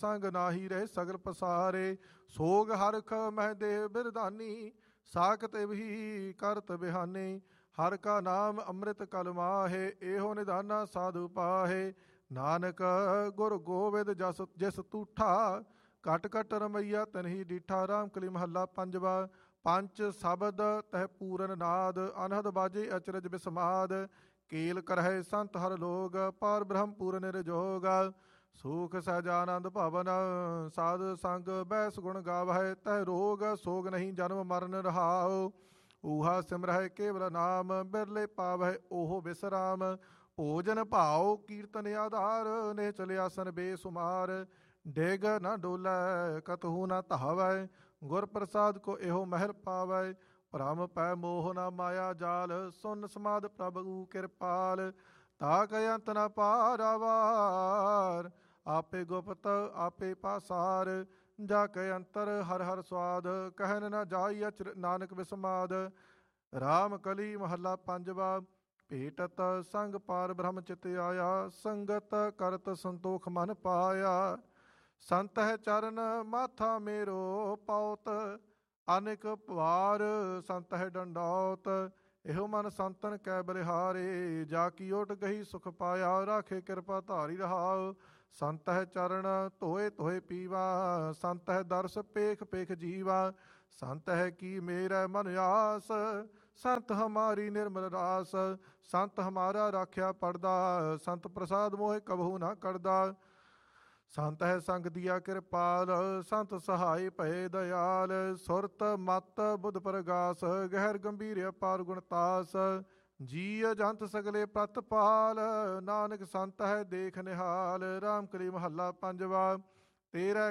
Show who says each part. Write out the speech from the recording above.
Speaker 1: ਸੰਗ ਨਾਹੀ ਰਹੇ ਸਗਲ ਪਸਾਰੇ। ਸੋਗ ਹਰਖ ਮਹਿ ਦੇਹ ਬਿਰਦਾਨੀ, ਸਾਖਤ ਵੀ ਕਰਤ ਬਿਹਾਨੀ। ਹਰ ਕਾ ਨਾਮ ਅੰਮ੍ਰਿਤ ਕਲ ਮਾਹੇ, ਇਹੋ ਨਿਧਾਨਾ ਸਾਧੂ ਪਾਹੇ। ਨਾਨਕ ਗੁਰ ਗੋਬਿੰਦ ਜਸ ਜਿਸ ਤੂਠਾ, ਘਟ ਘਟ ਰਮਈਆ ਤਨਹੀ ਡੀਠਾ। ਰਾਮ ਕਲੀ ਮਹੱਲਾ ਪੰਜਵਾ। ਪੰਚ ਸ਼ਬਦ ਤਹ ਪੂਰਨ ਨਾਦ, ਅਨਹਦ ਬਾਜੇ ਅਚਰਜ ਬਿਸਮਾਦ। ਕੀਲ ਕਰਹਿ ਸੰਤ ਹਰ ਲੋਗ, ਪਾਰ ਬ੍ਰਹਮ ਪੂਰ ਨਿਰਜੋਗ। ਸੁਖ ਸਹਜਾਨੰਦ ਭਵਨ, ਸਾਧ ਸੰਗ ਬੈਸ ਗੁਣ ਗਾਵਹਿ। ਤਹ ਰੋਗ ਸੋਗ ਨਹੀਂ ਜਨਮ ਮਰਨ ਰਹਾਉ, ਊਹਾ ਸਿਮਰਹਿ ਕੇਵਲ ਨਾਮ। ਬਿਰਲੇ ਪਾਵਹਿ ਓਹ ਬਿਸਰਾਮ, ਭੋਜਨ ਭਾਉ ਕੀਰਤਨ ਆਧਾਰ। ਨੇ ਚਲਿਆਸਨ ਬੇਸੁਮਾਰ, ਡਿਗ ਨ ਡੋਲੈ ਕਤਹੂ ਨ ਧਾਵੈ। ਗੁਰ ਪ੍ਰਸਾਦ ਕੋ ਇਹੋ ਮਹਿਲ ਪਾਵੈ, ਭ੍ਰਮ ਪੈ ਮੋਹ ਨ ਮਾਇਆ ਜਾਲ। ਸੁਨ ਸਮਾਧ ਪ੍ਰਭੂ ਕਿਰਪਾਲ, ਤਾ ਕੈ ਅੰਤ ਨ ਪਾਰਾਵਾਰ। ਆਪੇ ਗੁਪਤ ਆਪੇ ਪਾਸਾਰ, ਜਾ ਕੈ ਅੰਤਰ ਹਰ ਹਰ ਸਵਾਦ। ਕਹਿਨ ਨ ਜਾਈ ਅਚਰ ਨਾਨਕ ਬਿਸਮਾਦ। ਰਾਮ ਕਲੀ ਮਹੱਲਾ ਪੰਜਵਾ। ਭੇਟਤ ਸੰਗ ਪਾਰ ਬ੍ਰਹਮ ਚਿਤ ਆਇਆ, ਸੰਗਤ ਕਰਤ ਸੰਤੋਖ ਮਨ ਪਾਇਆ। ਸੰਤ ਹੈ ਚਰਨ ਮਾਥਾ ਮੇਰੋ ਪਾਉਤ, ਅਨੇਕ ਵਾਰ ਸੰਤ ਹੈ ਡੰਡੌਤ। ਇਹੋ ਮਨ ਸੰਤਨ ਕੈ ਬਲਿਹਾਰੇ, ਜਾ ਕੀ ਓਟ ਗਹੀ ਸੁਖ ਪਾਇਆ। ਰਾਖੇ ਕਿਰਪਾ ਧਾਰੀ ਰਹਾਉ, ਸੰਤ ਹੈ ਚਰਨ ਧੋਏ ਧੋਏ ਪੀਵਾ। ਸੰਤ ਹੈ ਦਰਸ ਪੇਖ ਪੇਖ ਜੀਵਾ। ਸੰਤ ਹੈ ਕੀ ਮੇਰਾ ਮਨ ਆਸ, ਸੰਤ ਹਮਾਰੀ ਨਿਰਮਲ ਰਾਸ। ਸੰਤ ਹਮਾਰਾ ਰਾਖਿਆ ਪੜਦਾ, ਸੰਤ ਪ੍ਰਸਾਦ ਮੋਹਿ ਕਬਹੂ ਨਾ ਕਰਦਾ। ਸੰਤ ਹੈ ਸੰਗ ਦੀਆ ਕਿਰਪਾਲ, ਸੰਤ ਸਹਾਈ ਭਏ ਦਇਆਲ। ਸੁਰਤ ਮਤ ਬੁੱਧ ਪ੍ਰਗਾਸ, ਗਹਿਰ ਗੰਭੀਰ ਅਪਾਰ ਗੁਣਤਾਸ। ਜੀ ਜੰਤ ਸਗਲੇ ਪ੍ਰਤਪਾਲ, ਨਾਨਕ ਸੰਤ ਹੈ ਦੇਖ ਨਿਹਾਲ। ਰਾਮ ਕਲੀ ਮਹੱਲਾ ਪੰਜਵਾ। ਤੇਰਾ